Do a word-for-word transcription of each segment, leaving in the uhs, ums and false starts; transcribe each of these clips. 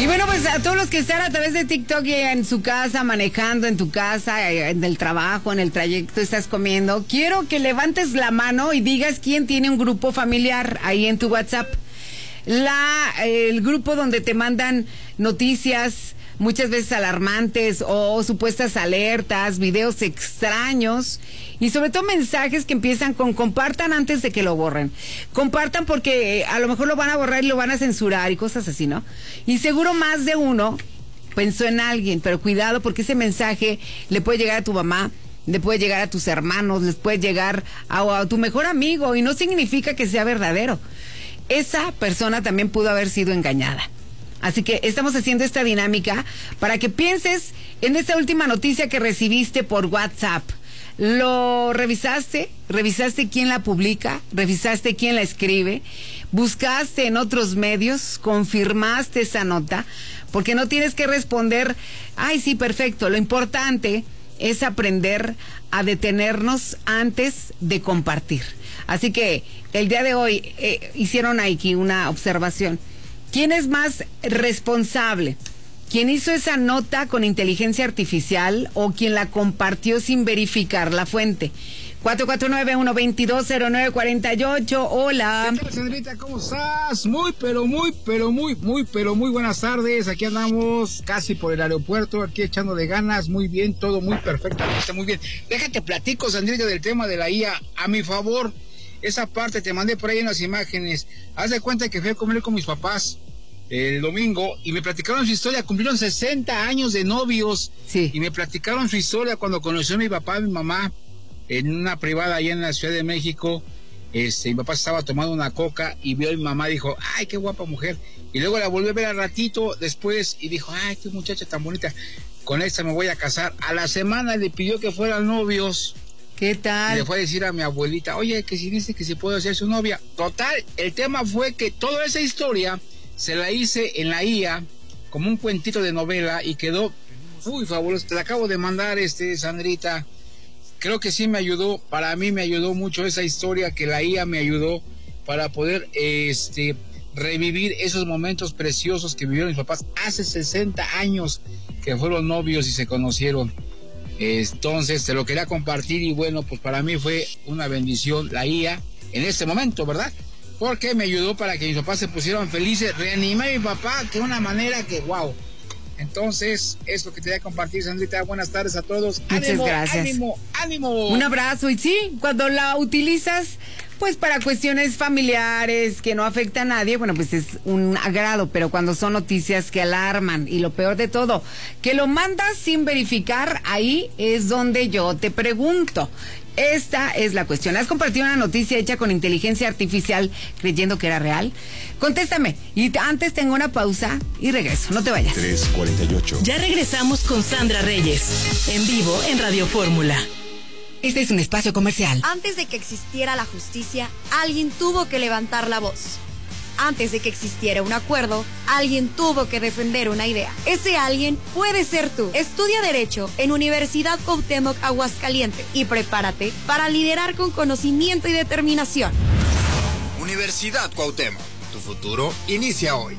Y bueno, pues a todos los que están a través de TikTok y en su casa, manejando en tu casa, en el trabajo, en el trayecto, estás comiendo, quiero que levantes la mano y digas quién tiene un grupo familiar ahí en tu WhatsApp. La, el grupo donde te mandan noticias muchas veces alarmantes o supuestas alertas, videos extraños y sobre todo mensajes que empiezan con compartan antes de que lo borren. Compartan porque a lo mejor lo van a borrar y lo van a censurar y cosas así, ¿no? Y seguro más de uno pensó en alguien, pero cuidado porque ese mensaje le puede llegar a tu mamá, le puede llegar a tus hermanos, les puede llegar a, a tu mejor amigo y no significa que sea verdadero. Esa persona también pudo haber sido engañada. Así que estamos haciendo esta dinámica para que pienses en esta última noticia que recibiste por WhatsApp. ¿Lo revisaste? ¿Revisaste quién la publica? ¿Revisaste quién la escribe? ¿Buscaste en otros medios? ¿Confirmaste esa nota? Porque no tienes que responder, ay, sí, perfecto. Lo importante es aprender a detenernos antes de compartir. Así que el día de hoy eh, hicieron aquí una observación. ¿Quién es más responsable? ¿Quién hizo esa nota con inteligencia artificial o quien la compartió sin verificar la fuente? cuatro cuatro nueve, uno dos dos, cero nueve cuatro ocho. Hola. ¿Qué tal, Sandrita? ¿Cómo estás? Muy, pero muy, pero muy, muy, pero muy buenas tardes. Aquí andamos casi por el aeropuerto, aquí echando de ganas. Muy bien, todo muy perfectamente, muy bien. Déjate platico, Sandrita, del tema de la I A. A mi favor, esa parte te mandé por ahí en las imágenes. Haz de cuenta que fui a comer con mis papás el domingo y me platicaron su historia. Cumplieron sesenta años de novios. Sí. Y me platicaron su historia cuando conoció a mi papá y mi mamá en una privada allá en la Ciudad de México. Este, mi papá estaba tomando una coca y vio a mi mamá y dijo, ay, qué guapa mujer. Y luego la volvió a ver al ratito después y dijo, ay, qué muchacha tan bonita, con esta me voy a casar. A la semana le pidió que fueran novios. ¿Qué tal? Y le fue a decir a mi abuelita, oye, que si dice que si puedo ser su novia. Total, el tema fue que toda esa historia se la hice en la I A como un cuentito de novela y quedó muy fabuloso. Te la acabo de mandar, este, Sandrita. Creo que sí me ayudó, para mí me ayudó mucho esa historia, que la I A me ayudó para poder este, revivir esos momentos preciosos que vivieron mis papás hace sesenta años que fueron novios y se conocieron. Entonces te lo quería compartir y bueno, pues para mí fue una bendición la I A en este momento, ¿verdad? Porque me ayudó para que mis papás se pusieran felices. Reanimé a mi papá de una manera que wow. Entonces, es lo que te voy a compartir, Sandrita. Buenas tardes a todos. Muchas ánimo, gracias. Ánimo, ánimo. Un abrazo. Y sí, cuando la utilizas, pues para cuestiones familiares que no afecta a nadie, bueno, pues es un agrado. Pero cuando son noticias que alarman y lo peor de todo, que lo mandas sin verificar, ahí es donde yo te pregunto. Esta es la cuestión. ¿Has compartido una noticia hecha con inteligencia artificial creyendo que era real? Contéstame. Y antes tengo una pausa y regreso. No te vayas. tres cuarenta y ocho. Ya regresamos con Sandra Reyes, en vivo en Radio Fórmula. Este es un espacio comercial. Antes de que existiera la justicia, alguien tuvo que levantar la voz. Antes de que existiera un acuerdo, alguien tuvo que defender una idea. Ese alguien puede ser tú. Estudia Derecho en Universidad Cuauhtémoc Aguascalientes y prepárate para liderar con conocimiento y determinación. Universidad Cuauhtémoc, tu futuro inicia hoy.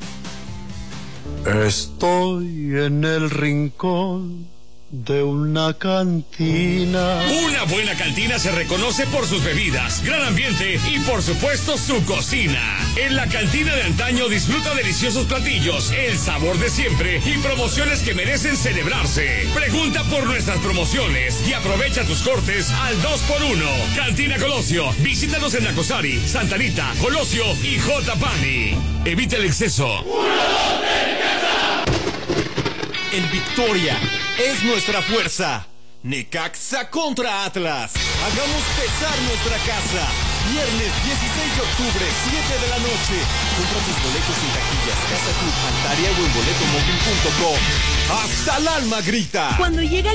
Estoy en el rincón de una cantina. Una buena cantina se reconoce por sus bebidas, gran ambiente y por supuesto su cocina. En la cantina de antaño disfruta deliciosos platillos, el sabor de siempre y promociones que merecen celebrarse. Pregunta por nuestras promociones y aprovecha tus cortes al dos por uno. Cantina Colosio, visítanos en Nacosari, Santa Anita, Colosio y J. Pani. Evita el exceso. En Victoria es nuestra fuerza. Necaxa contra Atlas. Hagamos pesar nuestra casa. Viernes dieciséis de octubre, siete de la noche. Compra tus boletos en taquillas, Casa Club, Antaria o en boletomóvil punto com. ¡Hasta el alma grita! Cuando llega